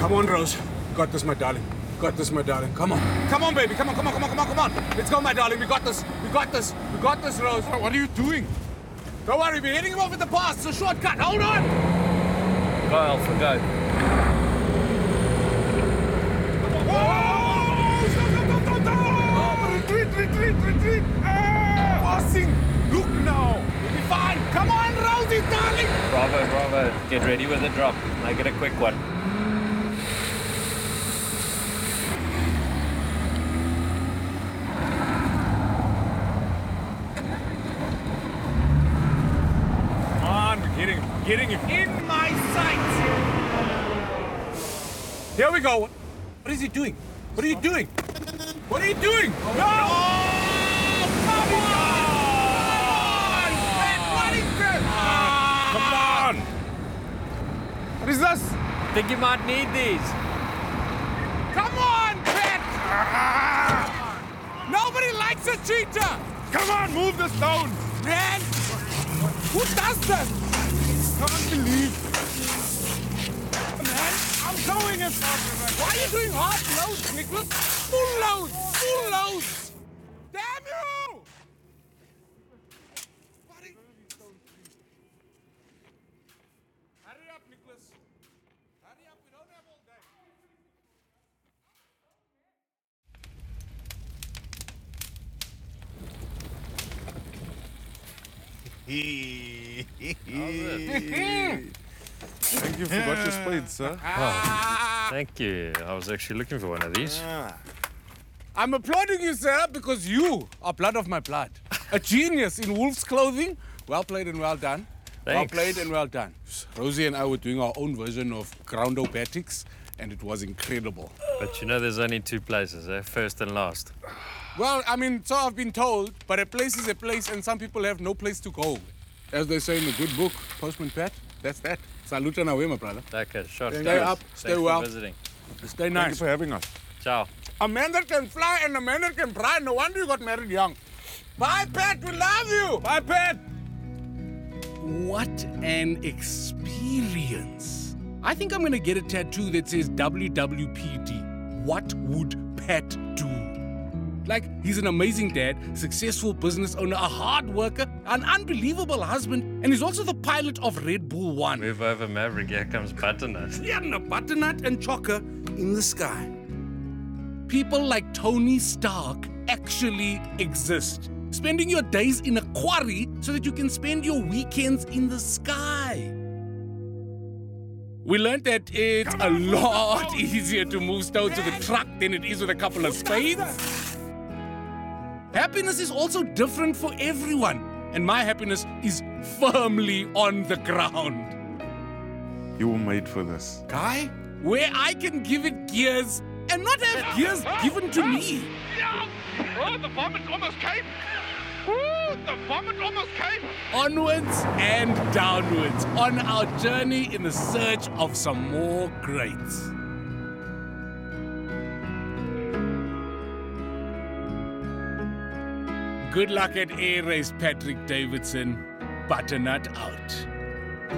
Come on, Rose. Got this, my darling. Got this, my darling. Come on. Come on, baby. Come on. Let's go, my darling. We got this. We got this, Rose. What are you doing? Don't worry, we're heading him off at the pass. It's a shortcut. Hold on. Go, Alpha, go. Retreat. Passing. Look now. We'll be fine. Come on, Rosie, darling. Bravo. Get ready with the drop. Make it a quick one. Come on, we're getting him. In my sights. Here we go. What is he doing? What are you doing? What are you doing? No! Come on! What is this? Come on! What is this? Think you might need these. Come on, Pet! Nobody likes a cheater! Come on, move the stone! Man! Who does this? Can't believe. Man, I'm towing it. Why are you doing half loads, Nicholas? Full loads! Damn you! Hurry up, Nicholas. Hurry up, we don't have all day. Thank you for what you spade, sir. Thank you. I was actually looking for one of these. I'm applauding you, sir, because you are blood of my blood. A genius in wolf's clothing. Well played and well done. Thanks. Well played and well done. Rosie and I were doing our own version of groundobatics, and it was incredible. But you know there's only two places, first and last. Well, I mean, so I've been told, but a place is a place, and some people have no place to go. As they say in the good book, Postman Pat, that's that. Salute and away, my brother. Okay, sure. Stay up, stay Thanks well. for visiting. Stay Thank you nice. for having us. Ciao. A man that can fly and a man that can fly. No wonder you got married young. Bye, Pat. We love you. Bye, Pat! What an experience. I think I'm going to get a tattoo that says WWPD. What would Pat do? Like, he's an amazing dad, successful business owner, a hard worker, an unbelievable husband, and he's also the pilot of Red Bull One. Move over, Maverick. Here comes Butternut. Yeah, and a butternut and chocker in the sky. People like Tony Stark actually exist. Spending your days in a quarry so that you can spend your weekends in the sky. We learned that it's a lot easier to move stones with a truck than it is with a couple of spades. Happiness is also different for everyone, and my happiness is firmly on the ground. You were made for this. Guy, where I can give it gears and not have gears given to me. Oh, the vomit almost came. Ooh, the vomit almost came. Onwards and downwards on our journey in the search of some more greats. Good luck at Air Race, Patrick Davidson. Butternut out.